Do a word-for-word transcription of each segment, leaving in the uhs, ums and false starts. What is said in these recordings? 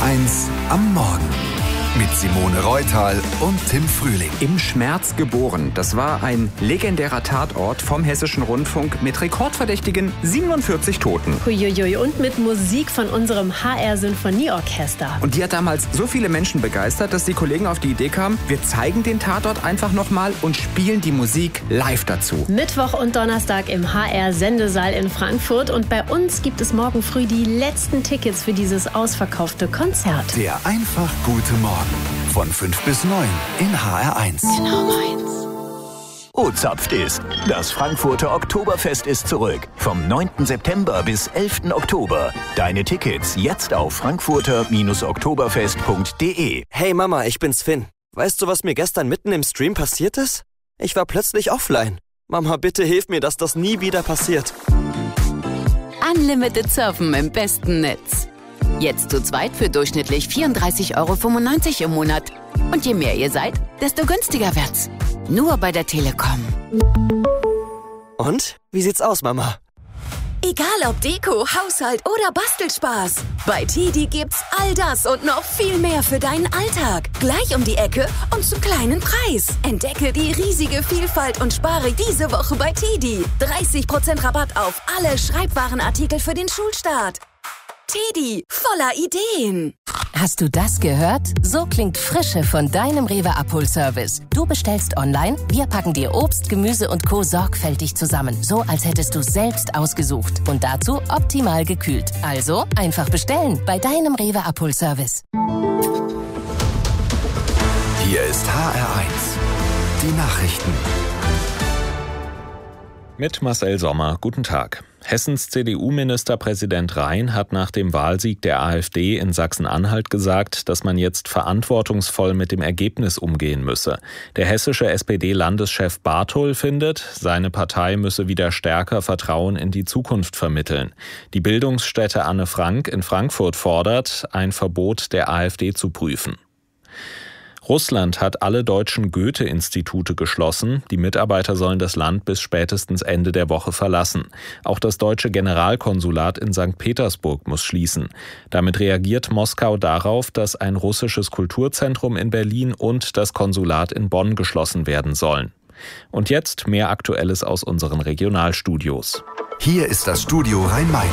eins am Morgen mit Simone Reutal und Tim Frühling. Im Schmerz geboren. Das war ein legendärer Tatort vom Hessischen Rundfunk mit rekordverdächtigen siebenundvierzig Toten. Huiuiui, und mit Musik von unserem H R-Sinfonieorchester. Und die hat damals so viele Menschen begeistert, dass die Kollegen auf die Idee kamen, wir zeigen den Tatort einfach nochmal und spielen die Musik live dazu. Mittwoch und Donnerstag im H R-Sendesaal in Frankfurt. Und bei uns gibt es morgen früh die letzten Tickets für dieses ausverkaufte Konzert. Der einfach gute Morgen. Von fünf bis neun in H R eins. Genau meins. Oh, zapft ist. Das Frankfurter Oktoberfest ist zurück. Vom neunten September bis elften Oktober. Deine Tickets jetzt auf frankfurter oktoberfest punkt de. Hey Mama, ich bin's Finn. Weißt du, was mir gestern mitten im Stream passiert ist? Ich war plötzlich offline. Mama, bitte hilf mir, dass das nie wieder passiert. Unlimited Surfen im besten Netz. Jetzt zu zweit für durchschnittlich vierunddreißig Euro fünfundneunzig im Monat. Und je mehr ihr seid, desto günstiger wird's. Nur bei der Telekom. Und? Wie sieht's aus, Mama? Egal ob Deko, Haushalt oder Bastelspaß. Bei Tedi gibt's all das und noch viel mehr für deinen Alltag. Gleich um die Ecke und zum kleinen Preis. Entdecke die riesige Vielfalt und spare diese Woche bei Tedi. dreißig Prozent Rabatt auf alle Schreibwarenartikel für den Schulstart. Tedi, voller Ideen. Hast du das gehört? So klingt Frische von deinem Rewe Abholservice. Du bestellst online, wir packen dir Obst, Gemüse und Co. sorgfältig zusammen. So, als hättest du selbst ausgesucht. Und dazu optimal gekühlt. Also, einfach bestellen bei deinem Rewe Abholservice. Hier ist H R eins. Die Nachrichten. Mit Marcel Sommer, guten Tag. Hessens C D U-Ministerpräsident Rhein hat nach dem Wahlsieg der AfD in Sachsen-Anhalt gesagt, dass man jetzt verantwortungsvoll mit dem Ergebnis umgehen müsse. Der hessische S P D-Landeschef Barthol findet, seine Partei müsse wieder stärker Vertrauen in die Zukunft vermitteln. Die Bildungsstätte Anne Frank in Frankfurt fordert, ein Verbot der AfD zu prüfen. Russland hat alle deutschen Goethe-Institute geschlossen. Die Mitarbeiter sollen das Land bis spätestens Ende der Woche verlassen. Auch das deutsche Generalkonsulat in Sankt Petersburg muss schließen. Damit reagiert Moskau darauf, dass ein russisches Kulturzentrum in Berlin und das Konsulat in Bonn geschlossen werden sollen. Und jetzt mehr Aktuelles aus unseren Regionalstudios. Hier ist das Studio Rhein-Main.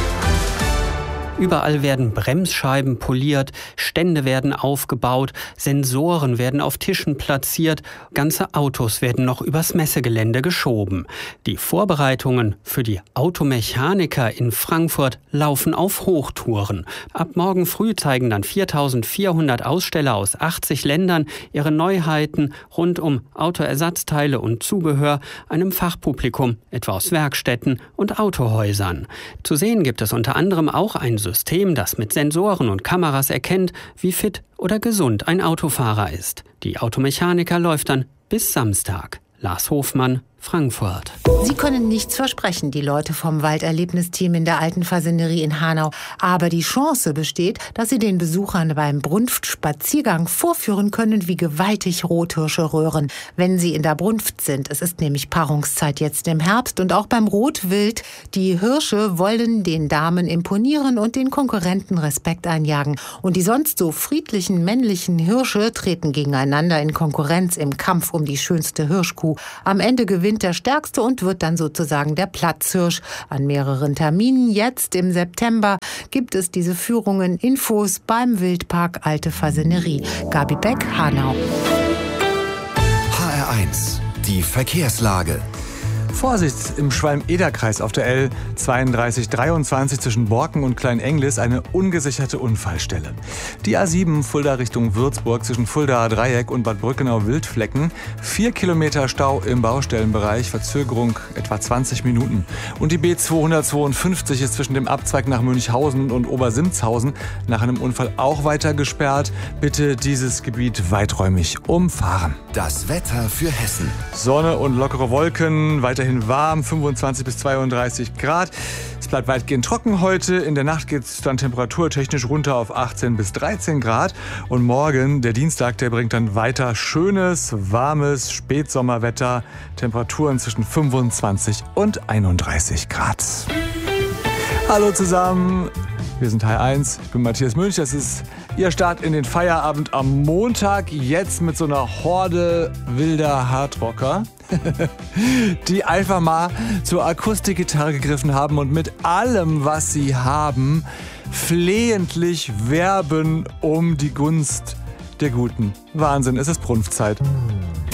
Überall werden Bremsscheiben poliert, Stände werden aufgebaut, Sensoren werden auf Tischen platziert, ganze Autos werden noch übers Messegelände geschoben. Die Vorbereitungen für die Automechaniker in Frankfurt laufen auf Hochtouren. Ab morgen früh zeigen dann viertausendvierhundert Aussteller aus achtzig Ländern ihre Neuheiten rund um Autoersatzteile und Zubehör einem Fachpublikum, etwa aus Werkstätten und Autohäusern. Zu sehen gibt es unter anderem auch ein System, das mit Sensoren und Kameras erkennt, wie fit oder gesund ein Autofahrer ist. Die Automechaniker läuft dann bis Samstag. Lars Hofmann, Frankfurt. Sie können nichts versprechen, die Leute vom Walderlebnisteam in der Alten Fasanerie in Hanau. Aber die Chance besteht, dass Sie den Besuchern beim Brunftspaziergang vorführen können, wie gewaltig Rothirsche röhren, wenn sie in der Brunft sind. Es ist nämlich Paarungszeit jetzt im Herbst und auch beim Rotwild. Die Hirsche wollen den Damen imponieren und den Konkurrenten Respekt einjagen. Und die sonst so friedlichen männlichen Hirsche treten gegeneinander in Konkurrenz im Kampf um die schönste Hirschkuh. Am Ende gewinnt der Stärkste und wird dann sozusagen der Platzhirsch. An mehreren Terminen jetzt im September gibt es diese Führungen. Infos beim Wildpark Alte Fasanerie. Gabi Beck, Hanau. H R eins, die Verkehrslage. Vorsicht im Schwalm-Eder-Kreis auf der L zweiunddreißig dreiundzwanzig zwischen Borken und Klein-Englis eine ungesicherte Unfallstelle. Die A sieben Fulda Richtung Würzburg zwischen Fuldaer Dreieck und Bad Brückenau-Wildflecken. Vier Kilometer Stau im Baustellenbereich, Verzögerung etwa zwanzig Minuten. Und die B zweihundertzweiundfünfzig ist zwischen dem Abzweig nach Münchhausen und Obersimzhausen nach einem Unfall auch weiter gesperrt. Bitte dieses Gebiet weiträumig umfahren. Das Wetter für Hessen. Sonne und lockere Wolken, weiterhin warm, fünfundzwanzig bis zweiunddreißig Grad. Es bleibt weitgehend trocken heute. In der Nacht geht es dann temperaturtechnisch runter auf achtzehn bis dreizehn Grad. Und morgen, der Dienstag, der bringt dann weiter schönes, warmes Spätsommerwetter. Temperaturen zwischen fünfundzwanzig und einunddreißig Grad. Hallo zusammen. Wir sind Teil eins, ich bin Matthias Münch, das ist Ihr Start in den Feierabend am Montag, jetzt mit so einer Horde wilder Hardrocker, die einfach mal zur Akustikgitarre gegriffen haben und mit allem, was sie haben, flehentlich werben um die Gunst der Guten. Wahnsinn, es ist Brunftzeit.